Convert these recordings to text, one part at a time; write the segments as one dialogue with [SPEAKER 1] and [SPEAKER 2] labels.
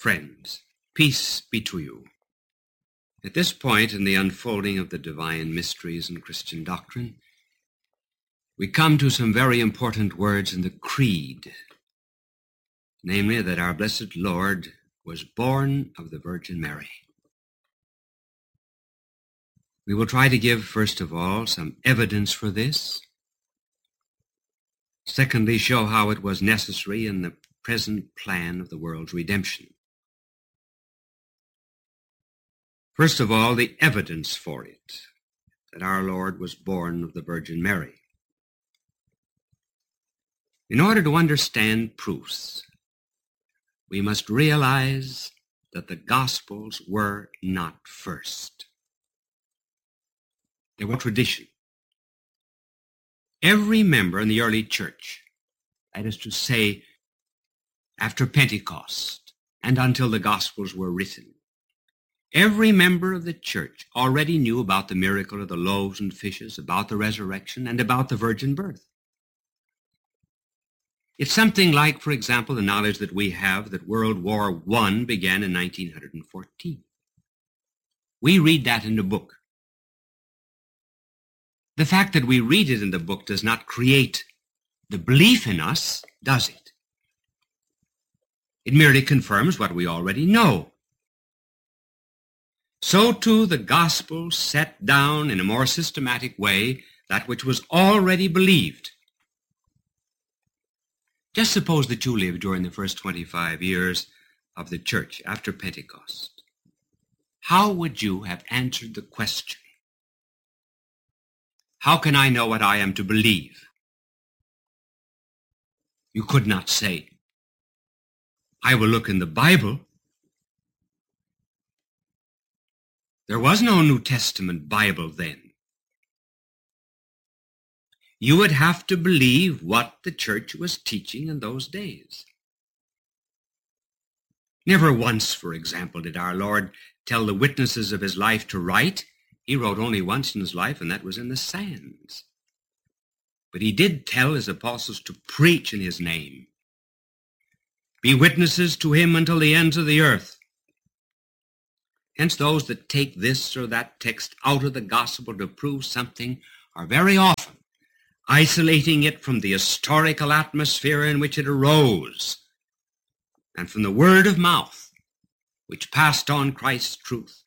[SPEAKER 1] Friends, peace be to you. At this point in the unfolding of the divine mysteries in Christian doctrine, we come to some very important words in the Creed, namely that our blessed Lord was born of the Virgin Mary. We will try to give, first of all, some evidence for this. Secondly, show how it was necessary in the present plan of the world's redemption. First of all, the evidence for it, that our Lord was born of the Virgin Mary. In order to understand proofs, we must realize that the Gospels were not first. They were tradition. Every member in the early church, that is to say, after Pentecost and until the Gospels were written, every member of the church already knew about the miracle of the loaves and fishes, about the resurrection, and about the virgin birth. It's something like, for example, the knowledge that we have that World War I began in 1914. We read that in the book. The fact that we read it in the book does not create the belief in us, does it? It merely confirms what we already know. So too the Gospel set down in a more systematic way that which was already believed. Just suppose that you lived during the first 25 years of the church after Pentecost. How would you have answered the question, how can I know what I am to believe? You could not say, I will look in the Bible. There was no New Testament Bible then. You would have to believe what the church was teaching in those days. Never once, for example, did our Lord tell the witnesses of his life to write. He wrote only once in his life, and that was in the sands. But he did tell his apostles to preach in his name. Be witnesses to him until the ends of the earth. Hence those that take this or that text out of the gospel to prove something are very often isolating it from the historical atmosphere in which it arose and from the word of mouth which passed on Christ's truth.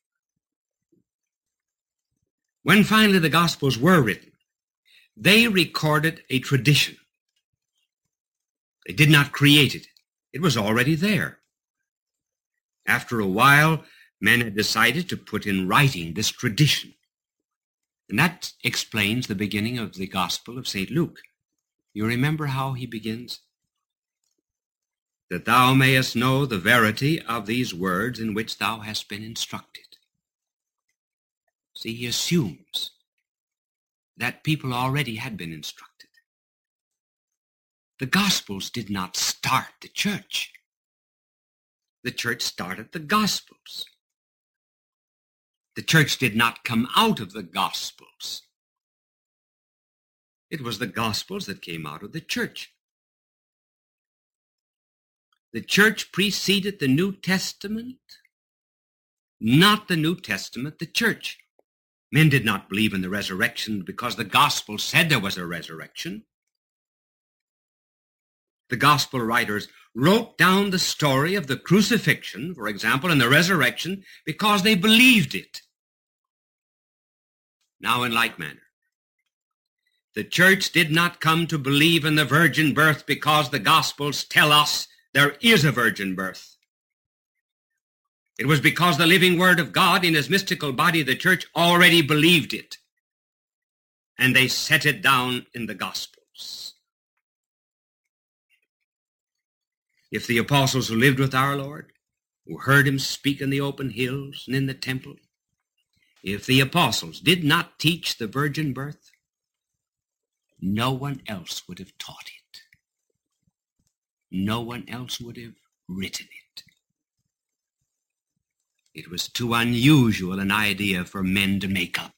[SPEAKER 1] When finally the Gospels were written, they recorded a tradition. They did not create it. It was already there. After a while, men had decided to put in writing this tradition. And that explains the beginning of the Gospel of St. Luke. You remember how he begins? That thou mayest know the verity of these words in which thou hast been instructed. See, he assumes that people already had been instructed. The Gospels did not start the church. The church started the Gospels. The church did not come out of the Gospels. It was the Gospels that came out of the church. The church preceded the New Testament, not the New Testament, the church. Men did not believe in the resurrection because the Gospel said there was a resurrection. The Gospel writers wrote down the story of the crucifixion, for example, and the resurrection because they believed it. Now, in like manner, the church did not come to believe in the virgin birth because the Gospels tell us there is a virgin birth. It was because the living Word of God in his mystical body, the church, already believed it, and they set it down in the Gospels. If the apostles who lived with our Lord, who heard him speak in the open hills and in the temple, if the apostles did not teach the virgin birth, no one else would have taught it. No one else would have written it. It was too unusual an idea for men to make up.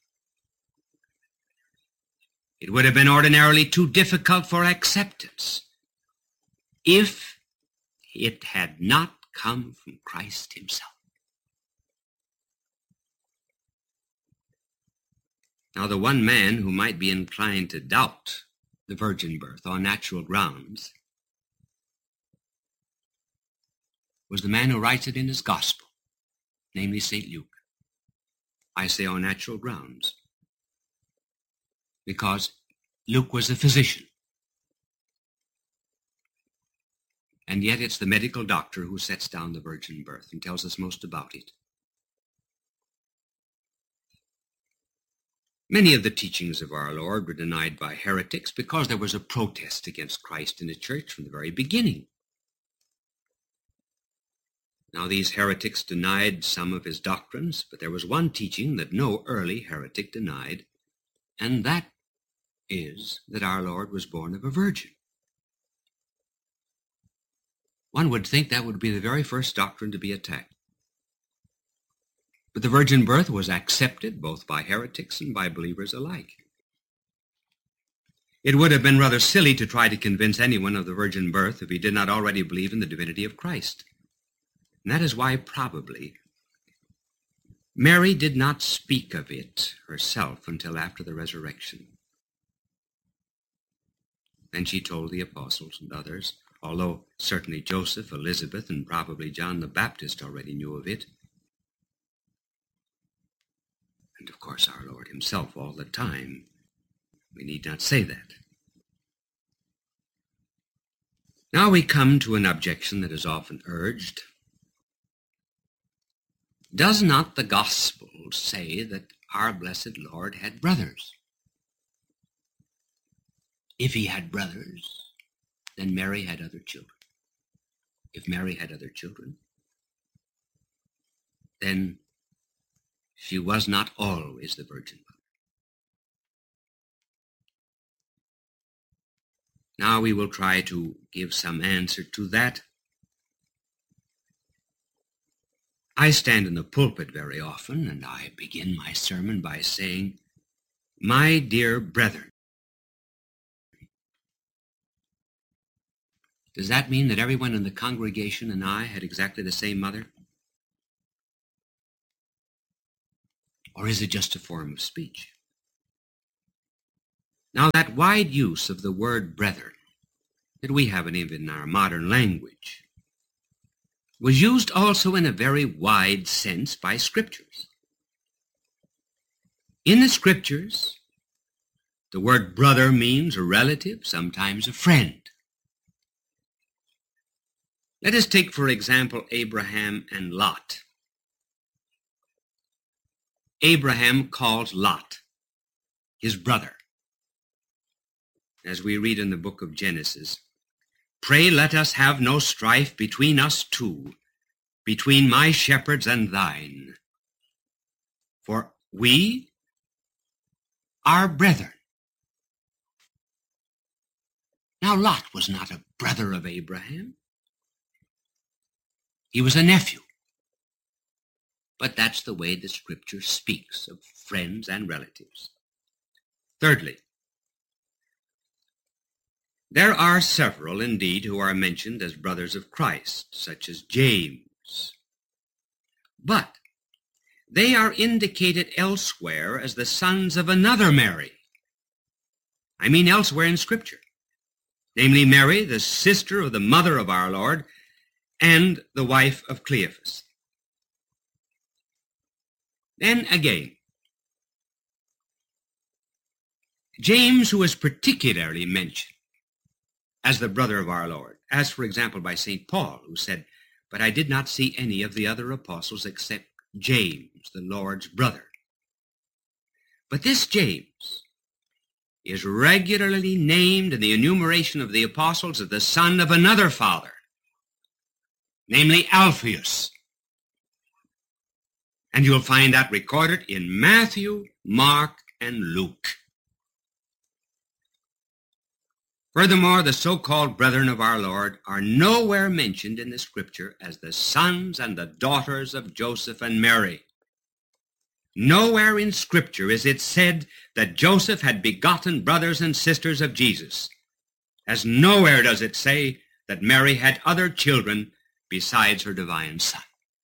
[SPEAKER 1] It would have been ordinarily too difficult for acceptance if it had not come from Christ himself. Now, the one man who might be inclined to doubt the virgin birth on natural grounds was the man who writes it in his gospel, namely St. Luke. I say on natural grounds, because Luke was a physician. And yet it's the medical doctor who sets down the virgin birth and tells us most about it. Many of the teachings of our Lord were denied by heretics because there was a protest against Christ in the church from the very beginning. Now, these heretics denied some of his doctrines, but there was one teaching that no early heretic denied, and that is that our Lord was born of a virgin. One would think that would be the very first doctrine to be attacked. But the virgin birth was accepted both by heretics and by believers alike. It would have been rather silly to try to convince anyone of the virgin birth if he did not already believe in the divinity of Christ. And that is why probably Mary did not speak of it herself until after the resurrection. Then she told the apostles and others, although certainly Joseph, Elizabeth, and probably John the Baptist already knew of it. And of course our Lord himself all the time. We need not say that. Now we come to an objection that is often urged. Does not the gospel say that our blessed Lord had brothers? If he had brothers, then Mary had other children. If Mary had other children, then she was not always the Virgin Mother. Now we will try to give some answer to that. I stand in the pulpit very often, and I begin my sermon by saying, "My dear brethren." Does that mean that everyone in the congregation and I had exactly the same mother? Or is it just a form of speech? Now, that wide use of the word brethren that we have even in our modern language was used also in a very wide sense by Scriptures. In the Scriptures, the word brother means a relative, sometimes a friend. Let us take, for example, Abraham and Lot. Abraham calls Lot his brother. As we read in the book of Genesis, "Pray let us have no strife between us two, between my shepherds and thine. For we are brethren." Now Lot was not a brother of Abraham. He was a nephew. But that's the way the Scripture speaks of friends and relatives. Thirdly, there are several, indeed, who are mentioned as brothers of Christ, such as James. But they are indicated elsewhere as the sons of another Mary. I mean elsewhere in Scripture, namely Mary, the sister of the mother of our Lord, and the wife of Cleophas. Then again, James, who is particularly mentioned as the brother of our Lord, as for example by St. Paul, who said, "But I did not see any of the other apostles except James, the Lord's brother." But this James is regularly named in the enumeration of the apostles as the son of another father, namely Alphaeus. And you'll find that recorded in Matthew, Mark, and Luke. Furthermore, the so-called brethren of our Lord are nowhere mentioned in the Scripture as the sons and the daughters of Joseph and Mary. Nowhere in Scripture is it said that Joseph had begotten brothers and sisters of Jesus, as nowhere does it say that Mary had other children besides her divine Son.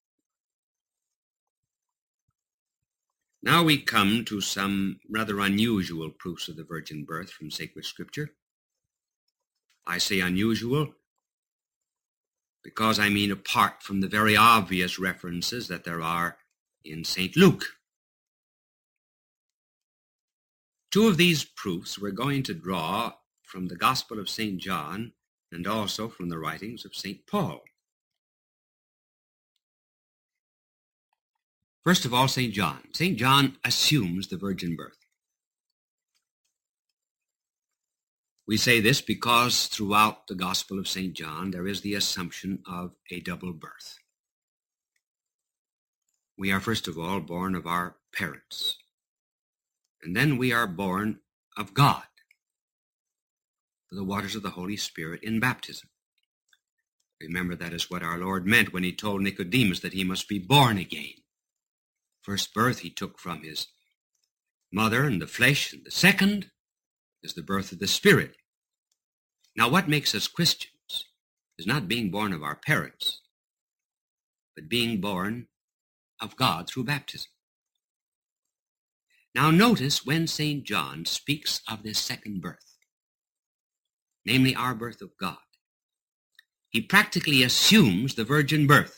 [SPEAKER 1] Now we come to some rather unusual proofs of the virgin birth from sacred Scripture. I say unusual because I mean apart from the very obvious references that there are in St. Luke. Two of these proofs we're going to draw from the Gospel of St. John and also from the writings of St. Paul. First of all, St. John. St. John assumes the virgin birth. We say this because throughout the Gospel of St. John there is the assumption of a double birth. We are first of all born of our parents, and then we are born of God, the waters of the Holy Spirit in baptism. Remember, that is what our Lord meant when he told Nicodemus that he must be born again. First birth he took from his mother and the flesh, and the second is the birth of the Spirit. Now, what makes us Christians is not being born of our parents, but being born of God through baptism. Now, notice when St. John speaks of this second birth, namely our birth of God, he practically assumes the virgin birth,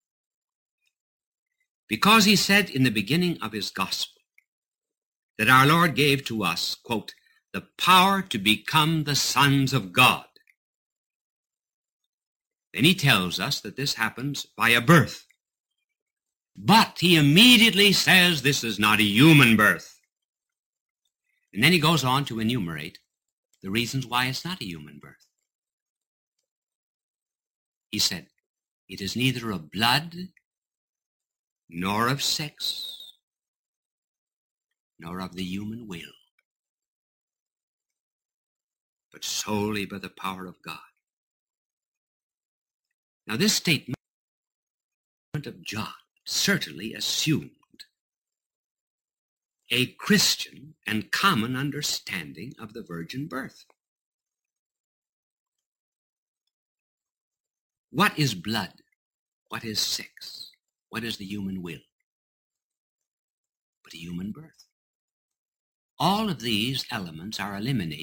[SPEAKER 1] because he said in the beginning of his gospel that our Lord gave to us, quote, the power to become the sons of God. Then he tells us that this happens by a birth. But he immediately says this is not a human birth. And then he goes on to enumerate the reasons why it's not a human birth. He said, it is neither of blood, nor of sex, nor of the human will, but solely by the power of God. Now, this statement of John certainly assumed a Christian and common understanding of the virgin birth. What is blood? What is sex? What is the human will? But a human birth. All of these elements are eliminated